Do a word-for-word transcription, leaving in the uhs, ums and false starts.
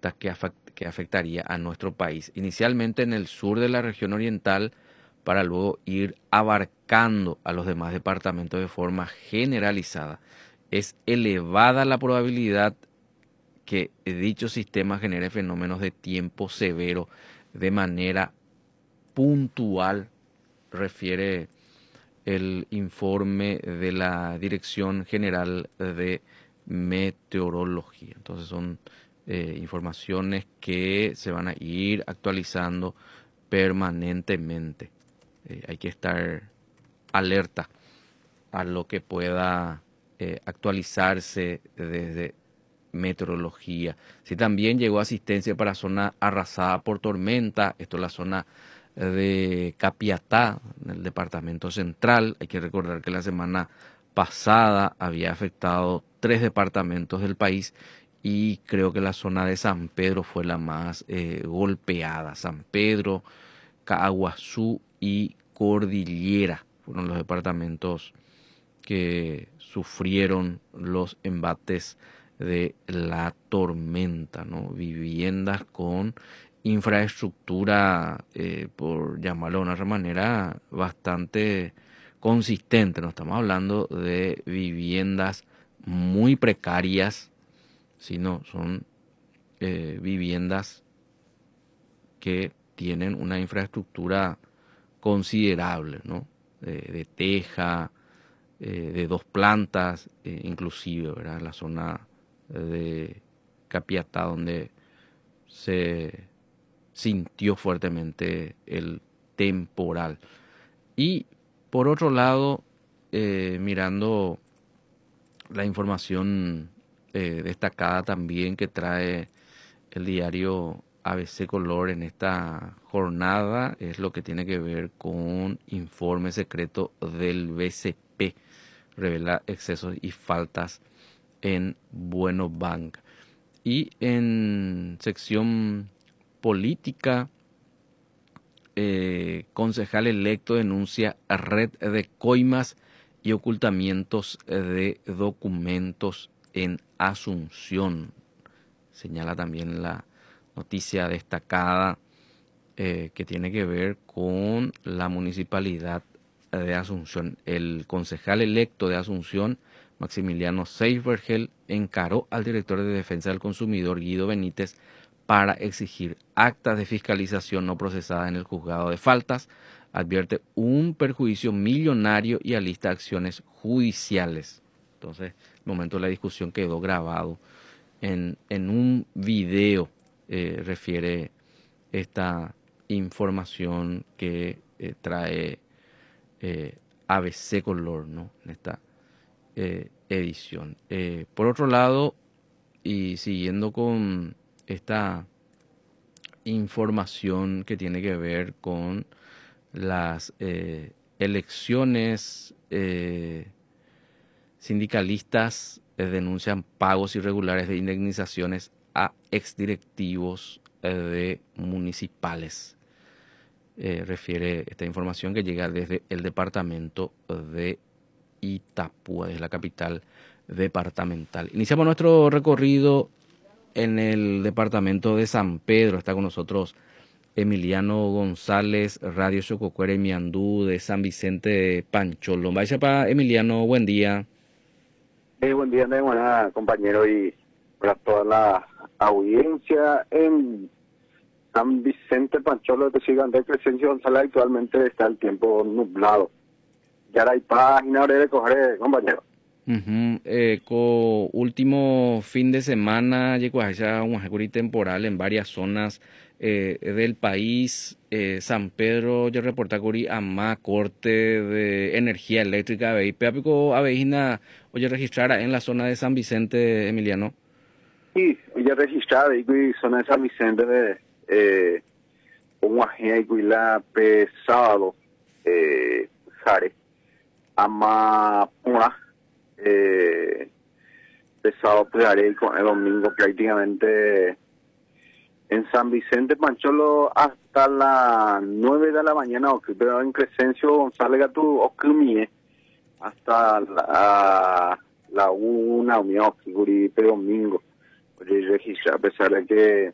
tormentas que, afect- que afectaría a nuestro país. Inicialmente en el sur de la región oriental, para luego ir abarcando a los demás departamentos de forma generalizada. Es elevada la probabilidad que dicho sistema genere fenómenos de tiempo severo de manera puntual, refiere el informe de la Dirección General de Meteorología. Entonces son eh, informaciones que se van a ir actualizando permanentemente. Eh, hay que estar alerta a lo que pueda eh, actualizarse desde meteorología. Si también llegó asistencia para zona arrasada por tormenta, esto es la zona de Capiatá, en el departamento central. Hay que recordar que la semana pasada había afectado tres departamentos del país y creo que la zona de San Pedro fue la más eh, golpeada. San Pedro, Caaguazú y Cordillera fueron los departamentos que sufrieron los embates de la tormenta, ¿no? Viviendas con infraestructura, eh, por llamarlo de una manera, bastante consistente. No estamos hablando de viviendas muy precarias, sino son eh, viviendas que tienen una infraestructura considerable, ¿no? De, de teja, eh, de dos plantas, eh, inclusive, ¿verdad? La zona de Capiatá, donde se sintió fuertemente el temporal. Y por otro lado, eh, mirando la información eh, destacada también que trae el diario A B C Color en esta jornada, es lo que tiene que ver con informe secreto del B C P, revela excesos y faltas en Bueno Bank. Y en sección política, eh, concejal electo denuncia red de coimas y ocultamientos de documentos en Asunción. Señala también la noticia destacada eh, que tiene que ver con la municipalidad de Asunción. El concejal electo de Asunción, Maximiliano Seibergel, encaró al director de Defensa del Consumidor, Guido Benítez, para exigir actas de fiscalización no procesadas en el juzgado de faltas. Advierte un perjuicio millonario y alista acciones judiciales. Entonces, el momento de la discusión quedó grabado en, en un video, eh, refiere esta información que eh, trae eh, A B C Color, ¿no? En esta eh, edición. Eh, por otro lado, y siguiendo con esta información que tiene que ver con las eh, elecciones, eh, sindicalistas eh, denuncian pagos irregulares de indemnizaciones a exdirectivos eh, de municipales. Eh, refiere esta información que llega desde el departamento de Itapúa, es la capital departamental. Iniciamos nuestro recorrido en el departamento de San Pedro. Está con nosotros Emiliano González, Radio Chococuere Miandú de San Vicente de Pancholo. Vaya para Emiliano, buen día. Eh, buen día, de buena compañero, y para toda la audiencia en San Vicente Pancholo de Sigan de Crescencio González. Actualmente está el tiempo nublado. Ya hay página hora de coger, compañero. Uh-huh. Eh, co último fin de semana llegó a esa un temporal en varias zonas eh, del país. eh, San Pedro yo reporta curi a más corte de energía eléctrica veí peapico avejina oye registrara en la zona de San Vicente, Emiliano. Sí, ya registrada y zona de San Vicente de eh, un agente y la pesado eh, jare ama una eh, pesado pegaré con el domingo prácticamente en San Vicente Pancholo hasta las nueve de la mañana, pero en Crescencio González Gatú Ocumie hasta la, la una o mi pero domingo registra, a pesar de que